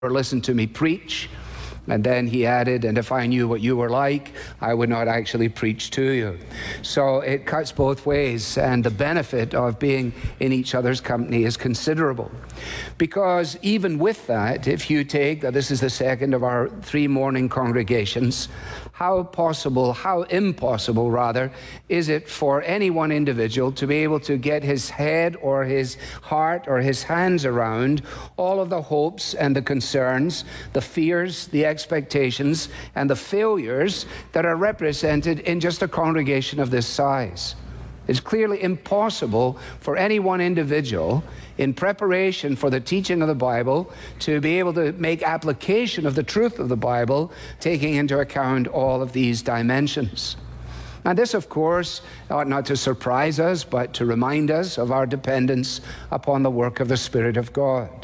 listen to me preach. And then he added, and if I knew what you were like, I would not actually preach to you. So it cuts both ways, and the benefit of being in each other's company is considerable. Because even with that, if you take that this is the second of our 3 morning congregations, how impossible rather, is it for any one individual to be able to get his head or his heart or his hands around all of the hopes and the concerns, the fears, the expectations, and the failures that are represented in just a congregation of this size. It's clearly impossible for any one individual in preparation for the teaching of the Bible to be able to make application of the truth of the Bible, taking into account all of these dimensions. And this, of course, ought not to surprise us, but to remind us of our dependence upon the work of the Spirit of God.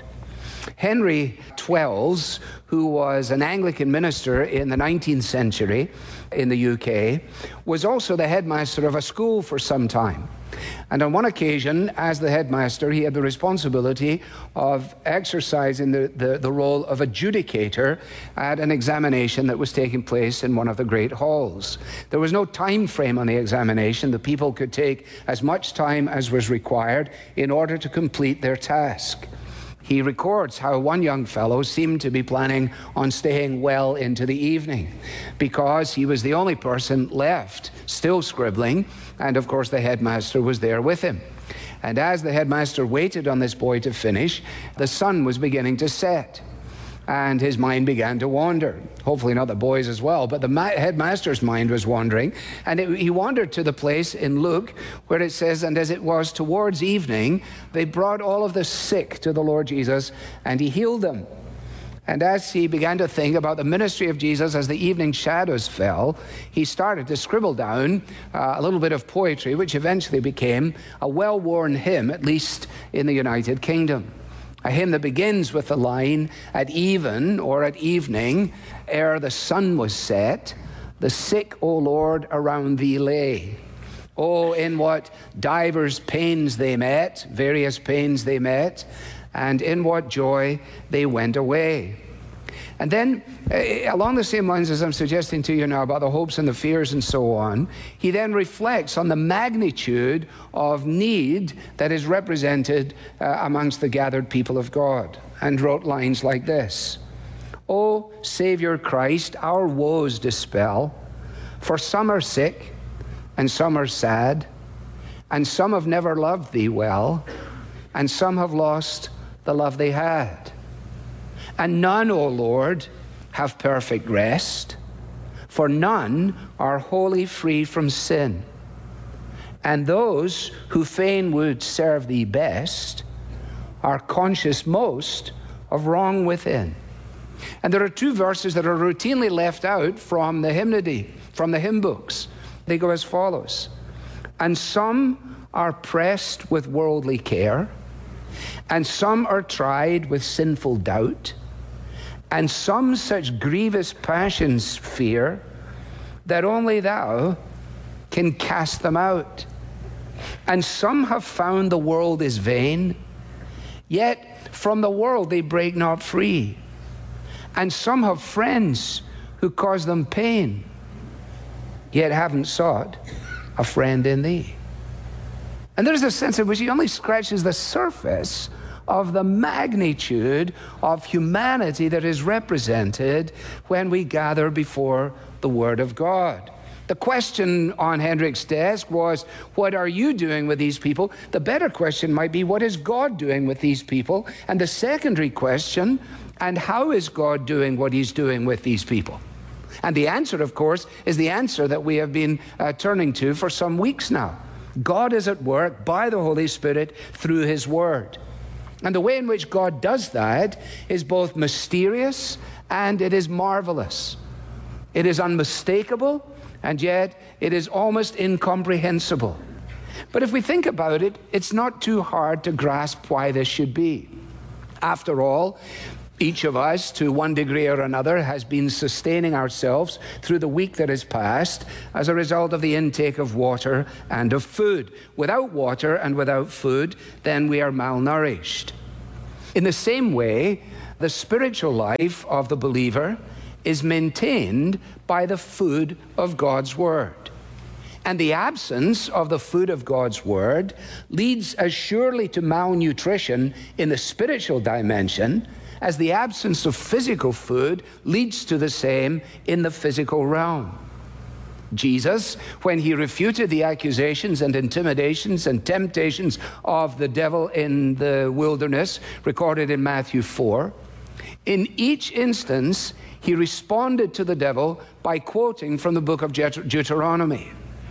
Henry Twells, who was an Anglican minister in the 19th century in the UK, was also the headmaster of a school for some time. And on one occasion, as the headmaster, he had the responsibility of exercising the role of adjudicator at an examination that was taking place in one of the great halls. There was no time frame on the examination. The people could take as much time as was required in order to complete their task. He records how one young fellow seemed to be planning on staying well into the evening because he was the only person left still scribbling, and of course the headmaster was there with him. And as the headmaster waited on this boy to finish, the sun was beginning to set. And his mind began to wander. Hopefully not the boys as well, but the headmaster's mind was wandering. And he wandered to the place in Luke where it says, and as it was towards evening, they brought all of the sick to the Lord Jesus, and he healed them. And as he began to think about the ministry of Jesus as the evening shadows fell, he started to scribble down a little bit of poetry, which eventually became a well-worn hymn, at least in the United Kingdom. A hymn that begins with the line, at even or at evening, ere the sun was set, the sick, O Lord, around thee lay. Oh, in what divers pains they met, various pains they met, and in what joy they went away. And then, along the same lines as I'm suggesting to you now about the hopes and the fears and so on, he then reflects on the magnitude of need that is represented amongst the gathered people of God, and wrote lines like this: O Savior Christ, our woes dispel, for some are sick, and some are sad, and some have never loved thee well, and some have lost the love they had. And none, O Lord, have perfect rest, for none are wholly free from sin. And those who fain would serve thee best are conscious most of wrong within. And there are 2 verses that are routinely left out from the hymnody, from the hymn books. They go as follows: and some are pressed with worldly care, and some are tried with sinful doubt, and some such grievous passions fear, that only thou can cast them out. And some have found the world is vain, yet from the world they break not free. And some have friends who cause them pain, yet haven't sought a friend in thee. And there's a sense in which he only scratches the surface of the magnitude of humanity that is represented when we gather before the Word of God. The question on Hendrik's desk was, what are you doing with these people? The better question might be, what is God doing with these people? And the secondary question, and how is God doing what he's doing with these people? And the answer, of course, is the answer that we have been turning to for some weeks now. God is at work by the Holy Spirit through his Word. And the way in which God does that is both mysterious and it is marvelous. It is unmistakable, and yet it is almost incomprehensible. But if we think about it, it's not too hard to grasp why this should be. After all, each of us, to one degree or another, has been sustaining ourselves through the week that has passed as a result of the intake of water and of food. Without water and without food, then we are malnourished. In the same way, The spiritual life of the believer is maintained by the food of God's Word. And the absence of the food of God's Word leads as surely to malnutrition in the spiritual dimension as the absence of physical food leads to the same in the physical realm. Jesus, when he refuted the accusations and intimidations and temptations of the devil in the wilderness, recorded in Matthew 4, in each instance, he responded to the devil by quoting from the book of Deuteronomy.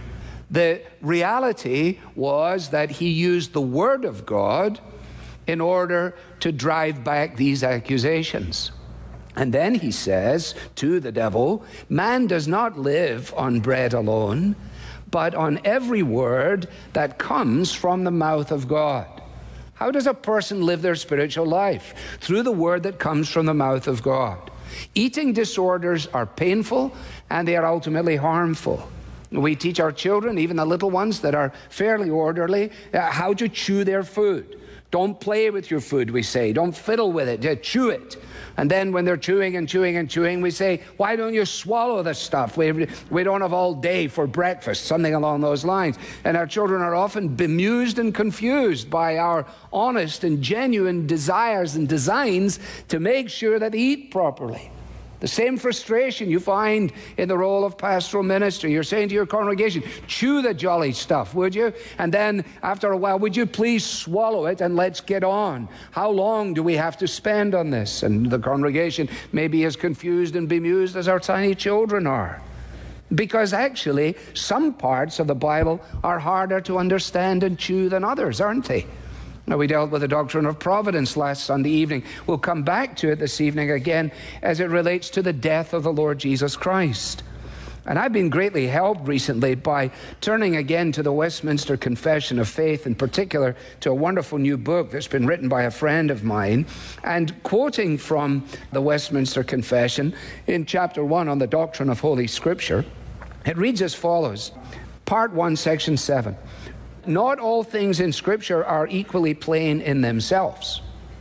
The reality was that he used the Word of God in order to drive back these accusations. And then he says to the devil, man does not live on bread alone, but on every word that comes from the mouth of God. How does a person live their spiritual life? Through the word that comes from the mouth of God. Eating disorders are painful and they are ultimately harmful. We teach our children, even the little ones that are fairly orderly, how to chew their food. Don't play with your food, we say. Don't fiddle with it. Chew it. And then when they're chewing and chewing and chewing, we say, why don't you swallow the stuff? We don't have all day for breakfast, something along those lines. And our children are often bemused and confused by our honest and genuine desires and designs to make sure that they eat properly. The same frustration you find in the role of pastoral ministry. You're saying to your congregation, chew the jolly stuff, would you? And then after a while, would you please swallow it and let's get on? How long do we have to spend on this? And the congregation may be as confused and bemused as our tiny children are. Because actually, some parts of the Bible are harder to understand and chew than others, aren't they? Now, we dealt with the doctrine of providence last Sunday evening. We'll come back to it this evening again as it relates to the death of the Lord Jesus Christ. And I've been greatly helped recently by turning again to the Westminster Confession of Faith, in particular to a wonderful new book that's been written by a friend of mine, and quoting from the Westminster Confession in chapter 1 on the doctrine of Holy Scripture. It reads as follows, Part 1, Section 7. Not all things in Scripture are equally plain in themselves,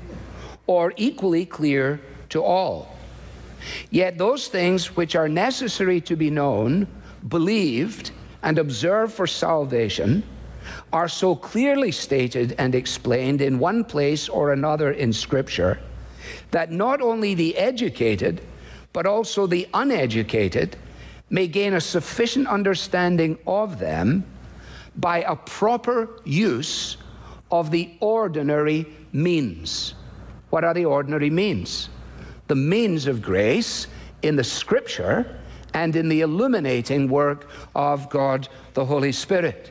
or equally clear to all. Yet those things which are necessary to be known, believed, and observed for salvation are so clearly stated and explained in one place or another in Scripture that not only the educated, but also the uneducated may gain a sufficient understanding of them by a proper use of the ordinary means. What are the ordinary means? The means of grace in the Scripture and in the illuminating work of God the Holy Spirit.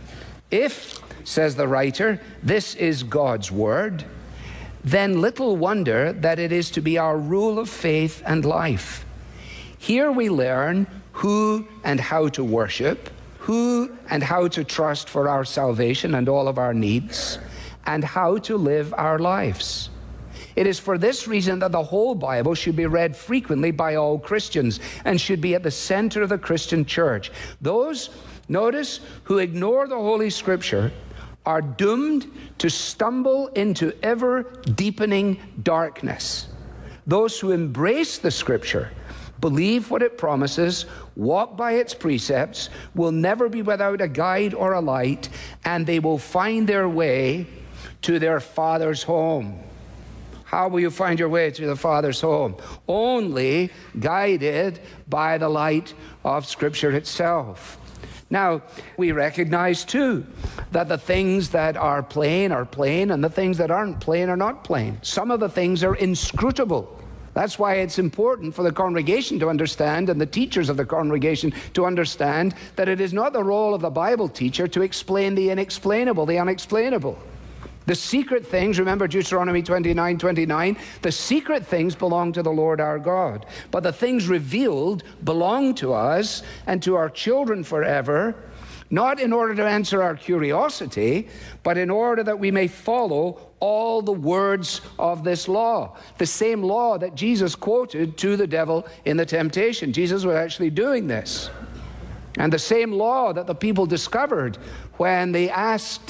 If, says the writer, this is God's Word, then little wonder that it is to be our rule of faith and life. Here we learn who and how to worship, who and how to trust for our salvation and all of our needs, and how to live our lives. It is for this reason that the whole Bible should be read frequently by all Christians and should be at the center of the Christian church. Those, notice, who ignore the Holy Scripture are doomed to stumble into ever deepening darkness. Those who embrace the Scripture, believe what it promises, walk by its precepts, will never be without a guide or a light, and they will find their way to their Father's home. How will you find your way to the Father's home? Only guided by the light of Scripture itself. Now, we recognize, too, that the things that are plain, and the things that aren't plain are not plain. Some of the things are inscrutable. That's why it's important for the congregation to understand and the teachers of the congregation to understand that it is not the role of the Bible teacher to explain the inexplainable, the unexplainable. The secret things, remember Deuteronomy 29:29, the secret things belong to the Lord our God, but the things revealed belong to us and to our children forever, not in order to answer our curiosity, but in order that we may follow all the words of this law. The same law that Jesus quoted to the devil in the temptation. Jesus was actually doing this. And the same law that the people discovered when they asked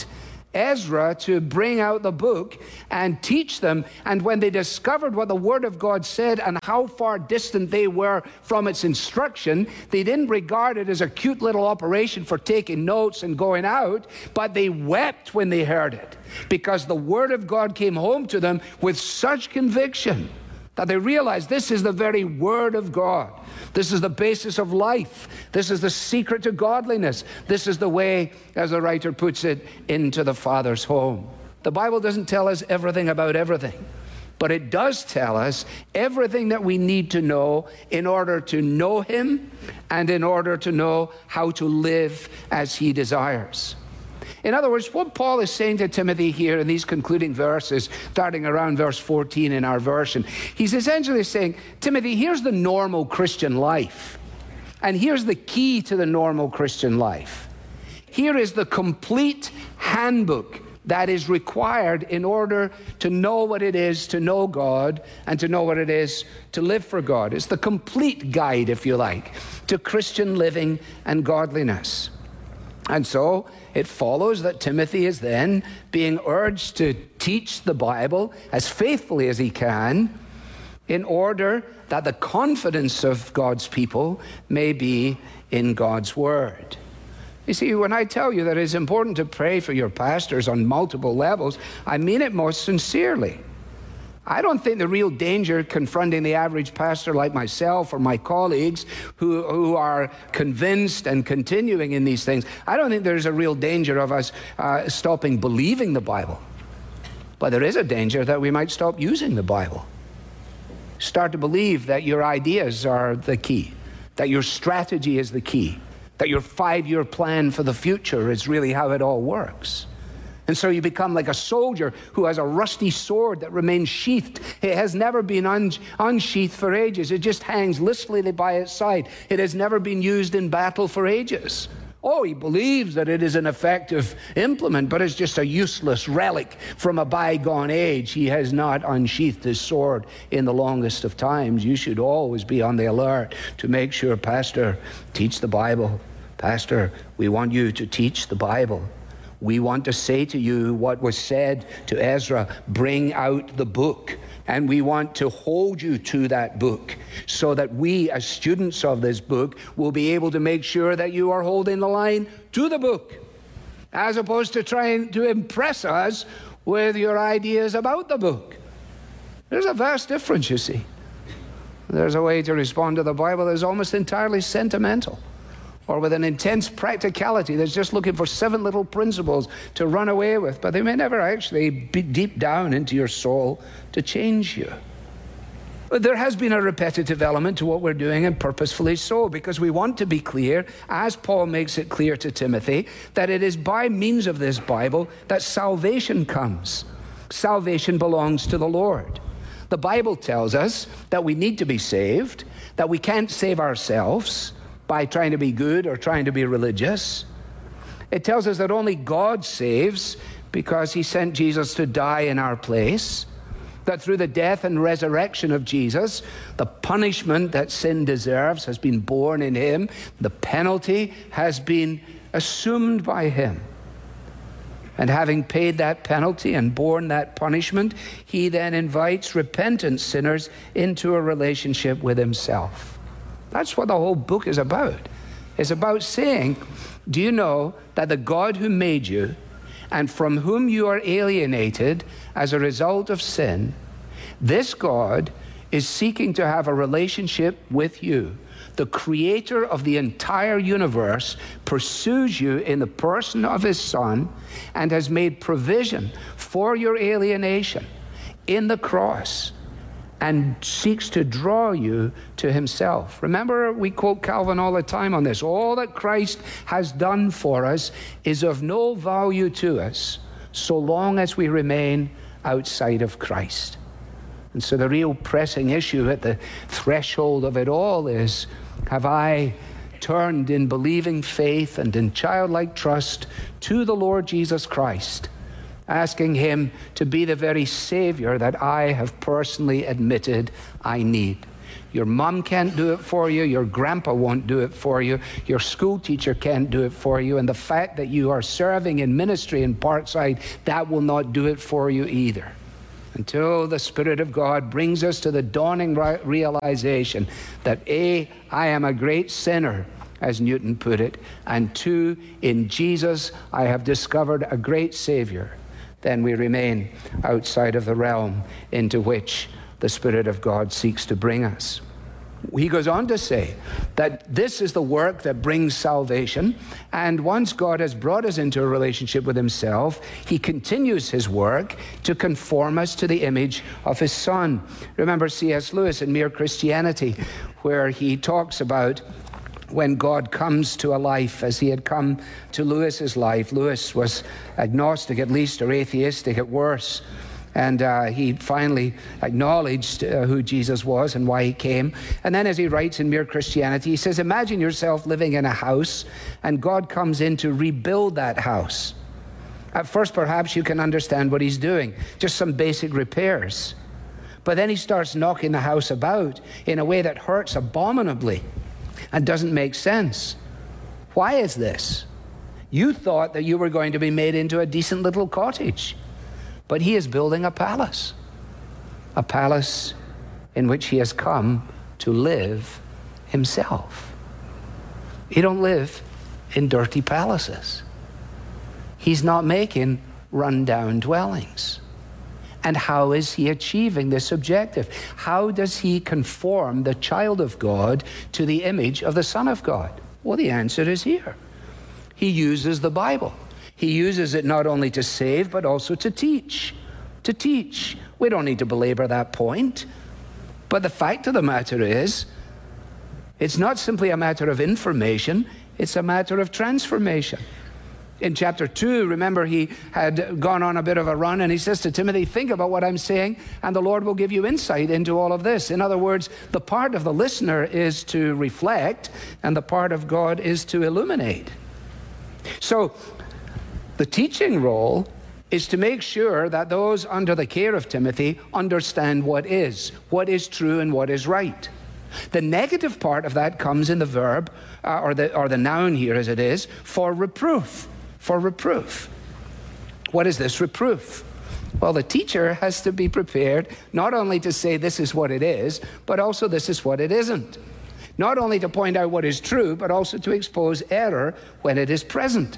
Ezra to bring out the book and teach them. And when they discovered what the Word of God said and how far distant they were from its instruction, they didn't regard it as a cute little operation for taking notes and going out, but they wept when they heard it, because the Word of God came home to them with such conviction that they realized this is the very Word of God. This is the basis of life. This is the secret to godliness. This is the way, as the writer puts it, into the Father's home. The Bible doesn't tell us everything about everything, but it does tell us everything that we need to know in order to know Him and in order to know how to live as He desires. In other words, what Paul is saying to Timothy here in these concluding verses, starting around verse 14 in our version, he's essentially saying, Timothy, here's the normal Christian life. And here's the key to the normal Christian life. Here is the complete handbook that is required in order to know what it is to know God and to know what it is to live for God. It's the complete guide, if you like, to Christian living and godliness. And so it follows that Timothy is then being urged to teach the Bible as faithfully as he can in order that the confidence of God's people may be in God's Word. You see, when I tell you that it's important to pray for your pastors on multiple levels, I mean it most sincerely. I don't think the real danger confronting the average pastor like myself or my colleagues who are convinced and continuing in these things, I don't think there's a real danger of us stopping believing the Bible. But there is a danger that we might stop using the Bible. Start to believe that your ideas are the key, that your strategy is the key, that your 5-year plan for the future is really how it all works. And so you become like a soldier who has a rusty sword that remains sheathed. It has never been unsheathed for ages. It just hangs listlessly by its side. It has never been used in battle for ages. Oh, he believes that it is an effective implement, but it's just a useless relic from a bygone age. He has not unsheathed his sword in the longest of times. You should always be on the alert to make sure, Pastor, teach the Bible. Pastor, we want you to teach the Bible. We want to say to you what was said to Ezra, bring out the book. And we want to hold you to that book so that we, as students of this book, will be able to make sure that you are holding the line to the book, as opposed to trying to impress us with your ideas about the book. There's a vast difference, you see. There's a way to respond to the Bible that is almost entirely sentimental, or with an intense practicality that's just looking for 7 little principles to run away with, but they may never actually be deep down into your soul to change you. But there has been a repetitive element to what we're doing, and purposefully so, because we want to be clear, as Paul makes it clear to Timothy, that it is by means of this Bible that salvation comes. Salvation belongs to the Lord. The Bible tells us that we need to be saved, that we can't save ourselves by trying to be good or trying to be religious. It tells us that only God saves because He sent Jesus to die in our place, that through the death and resurrection of Jesus, the punishment that sin deserves has been borne in Him. The penalty has been assumed by Him. And having paid that penalty and borne that punishment, He then invites repentant sinners into a relationship with Himself. That's what the whole book is about. It's about saying, do you know that the God who made you and from whom you are alienated as a result of sin, this God is seeking to have a relationship with you. The creator of the entire universe pursues you in the person of His Son and has made provision for your alienation in the cross, and seeks to draw you to Himself. Remember, we quote Calvin all the time on this. All that Christ has done for us is of no value to us so long as we remain outside of Christ. And so the real pressing issue at the threshold of it all is, have I turned in believing faith and in childlike trust to the Lord Jesus Christ, asking Him to be the very Savior that I have personally admitted I need? Your mom can't do it for you. Your grandpa won't do it for you. Your school teacher can't do it for you. And the fact that you are serving in ministry in Parkside, that will not do it for you either. Until the Spirit of God brings us to the dawning realization that A, I am a great sinner, as Newton put it, and 2, in Jesus I have discovered a great Savior, then we remain outside of the realm into which the Spirit of God seeks to bring us. He goes on to say that this is the work that brings salvation, and once God has brought us into a relationship with himself, he continues his work to conform us to the image of his Son. Remember C.S. Lewis in Mere Christianity, where he talks about when God comes to a life as he had come to Lewis's life. Lewis was agnostic at least, or atheistic at worst. And he finally acknowledged who Jesus was and why he came. And then as he writes in Mere Christianity, he says, imagine yourself living in a house and God comes in to rebuild that house. At first, perhaps you can understand what he's doing, just some basic repairs. But then he starts knocking the house about in a way that hurts abominably and doesn't make sense. Why is this? You thought that you were going to be made into a decent little cottage. But he is building a palace in which he has come to live himself. He don't live in dirty palaces. He's not making run-down dwellings. And how is he achieving this objective? How does he conform the child of God to the image of the Son of God? Well, the answer is here. He uses the Bible. He uses it not only to save, but also to teach. To teach. We don't need to belabor that point. But the fact of the matter is, it's not simply a matter of information, it's a matter of transformation. In chapter 2, remember, he had gone on a bit of a run, and he says to Timothy, think about what I'm saying, and the Lord will give you insight into all of this. In other words, the part of the listener is to reflect, and the part of God is to illuminate. So, the teaching role is to make sure that those under the care of Timothy understand what is true and what is right. The negative part of that comes in the verb, or the noun here as it is, for reproof. For reproof. What is this reproof? Well, the teacher has to be prepared not only to say this is what it is, but also this is what it isn't. Not only to point out what is true, but also to expose error when it is present.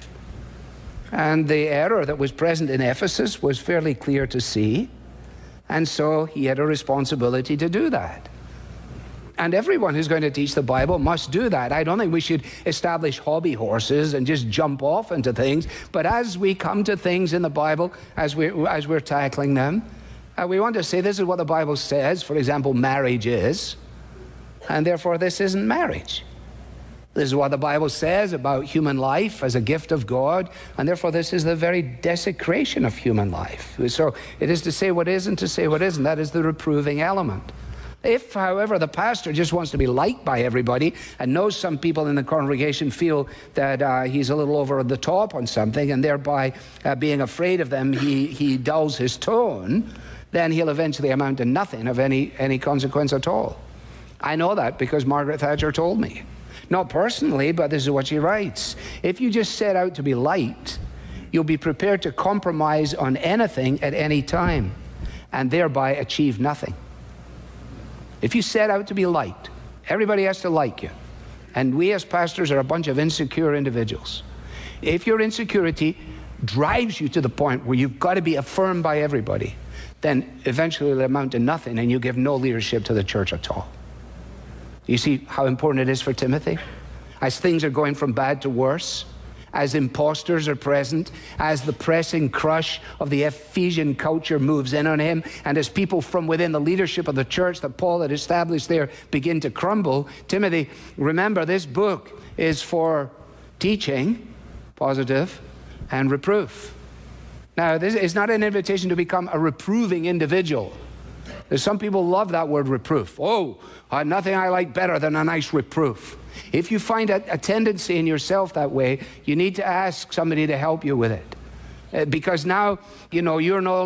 And the error that was present in Ephesus was fairly clear to see, and so he had a responsibility to do that. And everyone who's going to teach the Bible must do that. I don't think we should establish hobby horses and just jump off into things, but as we come to things in the Bible, as we're tackling them, we want to say this is what the Bible says. For example, marriage is, and therefore this isn't marriage. This is what the Bible says about human life as a gift of God, and therefore this is the very desecration of human life. So it is to say what is and to say what isn't. That is the reproving element. If, however, the pastor just wants to be liked by everybody and knows some people in the congregation feel that he's a little over the top on something, and thereby being afraid of them, he dulls his tone, then he'll eventually amount to nothing of any consequence at all. I know that because Margaret Thatcher told me. Not personally, but this is what she writes. If you just set out to be liked, you'll be prepared to compromise on anything at any time, and thereby achieve nothing. If you set out to be liked, everybody has to like you. And we as pastors are a bunch of insecure individuals. If your insecurity drives you to the point where you've got to be affirmed by everybody, then eventually it'll amount to nothing, and you give no leadership to the church at all. You see how important it is for Timothy? As things are going from bad to worse, as imposters are present, as the pressing crush of the Ephesian culture moves in on him, and as people from within the leadership of the church that Paul had established there begin to crumble, Timothy, remember this book is for teaching, positive, and reproof. Now, this is not an invitation to become a reproving individual. There's some people love that word reproof. Oh, nothing I like better than a nice reproof. If you find a tendency in yourself that way, you need to ask somebody to help you with it. Because now, you're no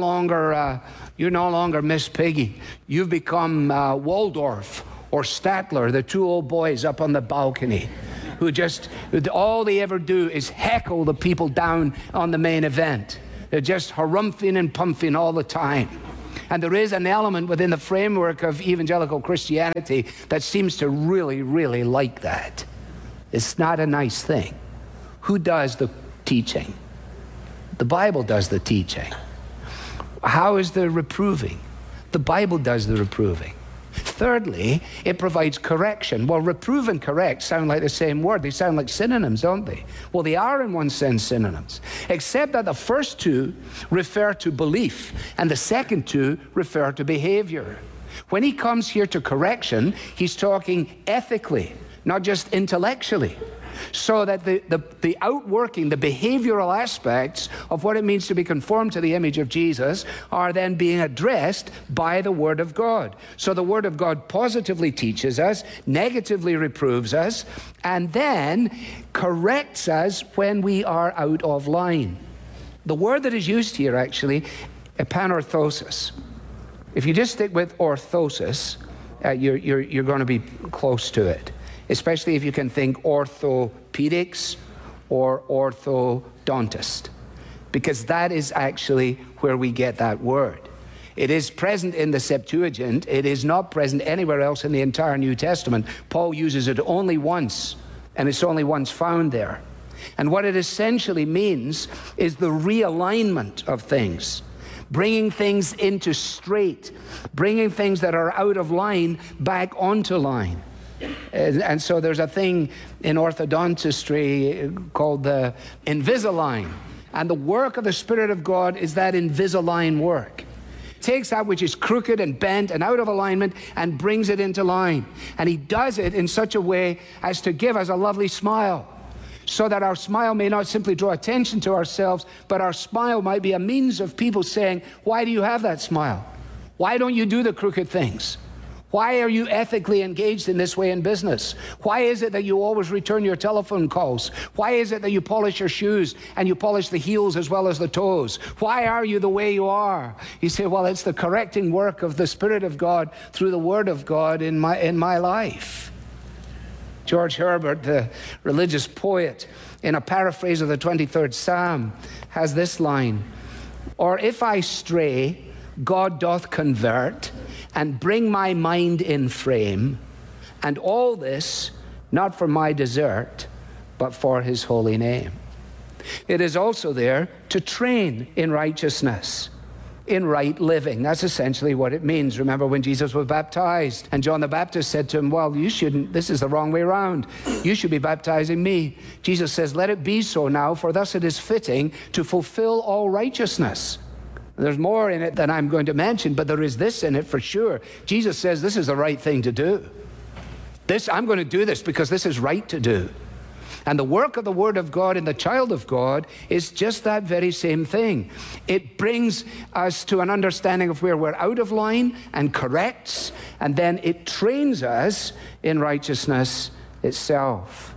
longer Miss Piggy. You've become Waldorf or Statler, the two old boys up on the balcony, who all they ever do is heckle the people down on the main event. They're just harumphing and pumping all the time. And there is an element within the framework of evangelical Christianity that seems to really, really like that. It's not a nice thing. Who does the teaching? The Bible does the teaching. How is the reproving? The Bible does the reproving. Thirdly, it provides correction. Well, reprove and correct sound like the same word. They sound like synonyms, don't they? Well, they are in one sense synonyms, except that the first two refer to belief and the second two refer to behavior. When he comes here to correction, he's talking ethically, not just intellectually. So that the outworking, the behavioral aspects of what it means to be conformed to the image of Jesus are then being addressed by the Word of God. So the Word of God positively teaches us, negatively reproves us, and then corrects us when we are out of line. The word that is used here actually, epanorthosis. If you just stick with orthosis, you're going to be close to it. Especially if you can think orthopedics or orthodontist, because that is actually where we get that word. It is present in the Septuagint. It is not present anywhere else in the entire New Testament. Paul uses it only once, and it's only once found there. And what it essentially means is the realignment of things, bringing things into straight, bringing things that are out of line back onto line. And so there's a thing in orthodontistry called the Invisalign. And the work of the Spirit of God is that Invisalign work. It takes that which is crooked and bent and out of alignment and brings it into line. And he does it in such a way as to give us a lovely smile, so that our smile may not simply draw attention to ourselves, but our smile might be a means of people saying, why do you have that smile? Why don't you do the crooked things? Why are you ethically engaged in this way in business? Why is it that you always return your telephone calls? Why is it that you polish your shoes and you polish the heels as well as the toes? Why are you the way you are? You say, well, it's the correcting work of the Spirit of God through the Word of God in my life. George Herbert, the religious poet, in a paraphrase of the 23rd Psalm, has this line: "Or if I stray, God doth convert, and bring my mind in frame, and all this not for my desert, but for his holy name." It is also there to train in righteousness, in right living. That's essentially what it means. Remember when Jesus was baptized, and John the Baptist said to him, well, you shouldn't, this is the wrong way around. You should be baptizing me. Jesus says, let it be so now, for thus it is fitting to fulfill all righteousness. There's more in it than I'm going to mention, but there is this in it for sure. Jesus says this is the right thing to do. I'm going to do this because this is right to do. And the work of the Word of God in the child of God is just that very same thing. It brings us to an understanding of where we're out of line and corrects, and then it trains us in righteousness itself.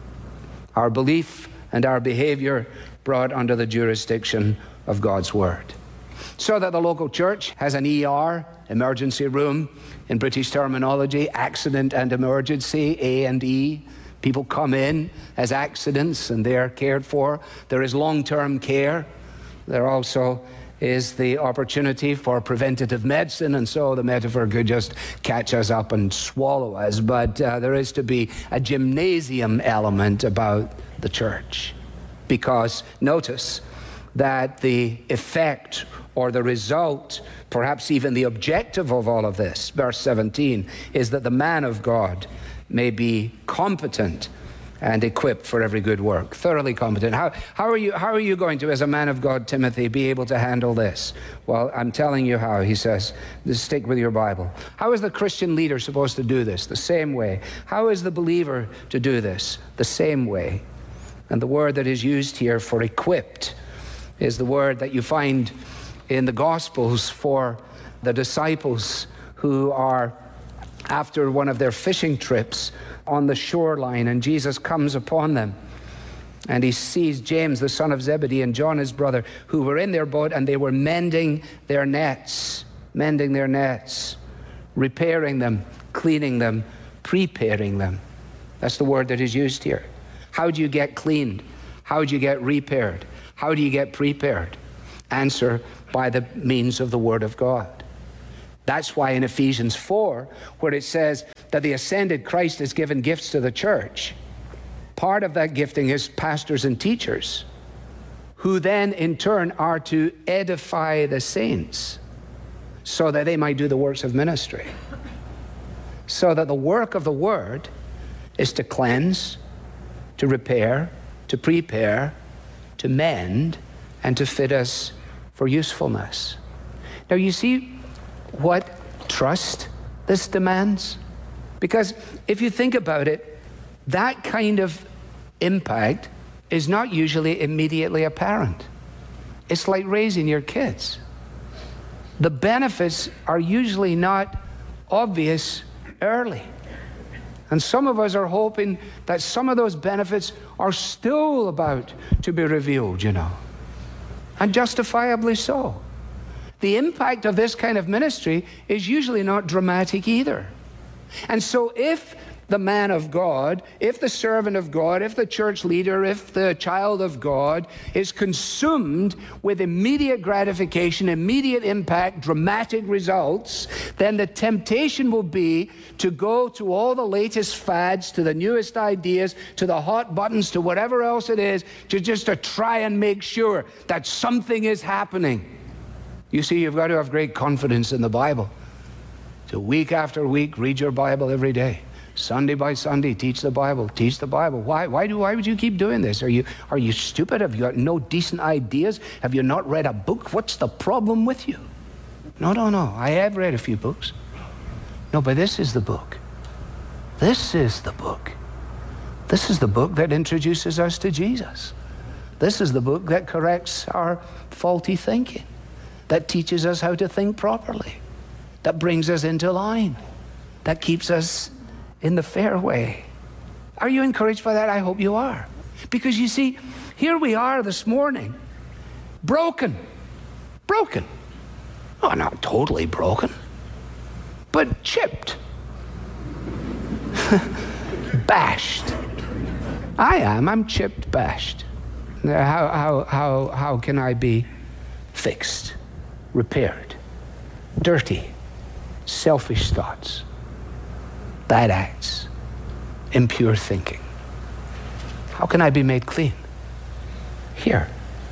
Our belief and our behavior brought under the jurisdiction of God's Word. So that the local church has an ER, emergency room, in British terminology, accident and emergency, A&E. People come in as accidents and they're cared for. There is long-term care. There also is the opportunity for preventative medicine, and so the metaphor could just catch us up and swallow us. But there is to be a gymnasium element about the church. Because notice that the effect or the result, perhaps even the objective of all of this, verse 17, is that the man of God may be competent and equipped for every good work, thoroughly competent. How are you going to, as a man of God, Timothy, be able to handle this? Well, I'm telling you how. He says, just stick with your Bible. How is the Christian leader supposed to do this? The same way. How is the believer to do this? The same way. And the word that is used here for equipped is the word that you find in the Gospels for the disciples who are after one of their fishing trips on the shoreline, and Jesus comes upon them And he sees James, the son of Zebedee, and John, his brother, who were in their boat, and they were mending their nets, repairing them, cleaning them, preparing them. That's the word that is used here. How do you get cleaned? How do you get repaired? How do you get prepared? Answer, by the means of the Word of God. That's why in Ephesians 4, where it says that the ascended Christ has given gifts to the church, part of that gifting is pastors and teachers, who then in turn are to edify the saints so that they might do the works of ministry. So that the work of the Word is to cleanse, to repair, to prepare, to mend, and to fit us for usefulness. Now you see what trust this demands? Because if you think about it, that kind of impact is not usually immediately apparent. It's like raising your kids. The benefits are usually not obvious early. And some of us are hoping that some of those benefits are still about to be revealed, and justifiably so. The impact of this kind of ministry is usually not dramatic either. And so if the man of God, if the servant of God, if the church leader, if the child of God is consumed with immediate gratification, immediate impact, dramatic results, then the temptation will be to go to all the latest fads, to the newest ideas, to the hot buttons, to whatever else it is, to try and make sure that something is happening. You see, you've got to have great confidence in the Bible. So week after week, read your Bible every day. Sunday by Sunday, teach the Bible. Why would you keep doing this? Are you stupid? Have you got no decent ideas? Have you not read a book? What's the problem with you? No. I have read a few books. No, but this is the book. This is the book. This is the book that introduces us to Jesus. This is the book that corrects our faulty thinking, that teaches us how to think properly, that brings us into line, that keeps us in the fairway. Are you encouraged by that? I hope you are. Because you see, here we are this morning, broken. Oh, not totally broken, but chipped, bashed. I'm chipped, bashed. How can I be fixed, repaired? Dirty, selfish thoughts, bad acts, impure thinking. How can I be made clean? Here.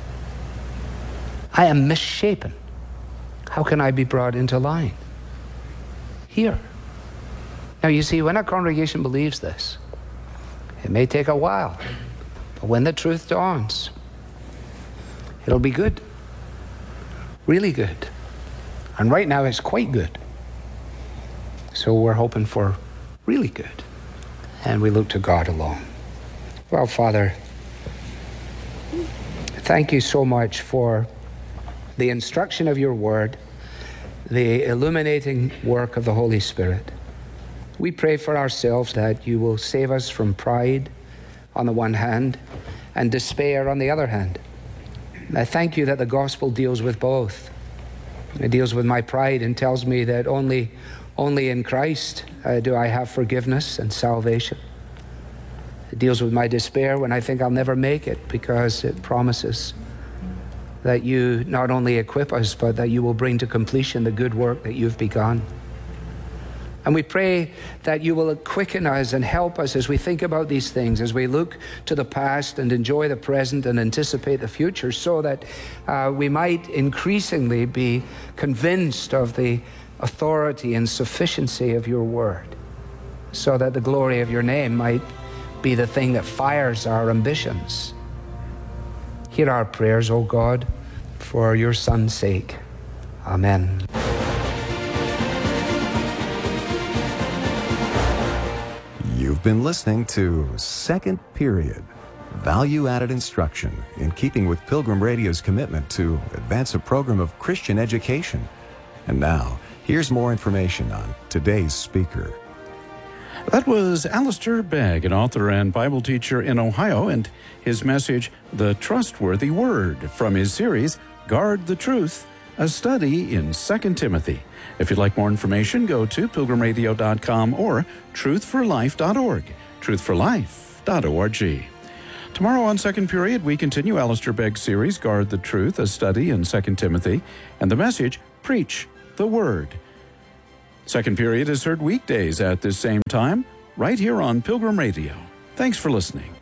I am misshapen. How can I be brought into line? Here. Now you see, when a congregation believes this, it may take a while, but when the truth dawns, it'll be good. Really good. And right now it's quite good. So we're hoping for really good. And we look to God alone. Well, Father, thank you so much for the instruction of your word, the illuminating work of the Holy Spirit. We pray for ourselves that you will save us from pride on the one hand and despair on the other hand. I thank you that the gospel deals with both. It deals with my pride and tells me that only in Christ do I have forgiveness and salvation. It deals with my despair when I think I'll never make it, because it promises that you not only equip us, but that you will bring to completion the good work that you've begun. And we pray that you will quicken us and help us as we think about these things, as we look to the past and enjoy the present and anticipate the future, so that we might increasingly be convinced of the authority and sufficiency of your word, so that the glory of your name might be the thing that fires our ambitions. Hear our prayers, O God, for your Son's sake. Amen. You've been listening to Second Period, value-added instruction in keeping with Pilgrim Radio's commitment to advance a program of Christian education. And now, here's more information on today's speaker. That was Alistair Begg, an author and Bible teacher in Ohio, and his message, The Trustworthy Word, from his series, Guard the Truth, a study in 2 Timothy. If you'd like more information, go to pilgrimradio.com or truthforlife.org, truthforlife.org. Tomorrow on Second Period, we continue Alistair Begg's series, Guard the Truth, a study in 2 Timothy, and the message, Preach the Word. Second Period is heard weekdays at this same time, right here on Pilgrim Radio. Thanks for listening.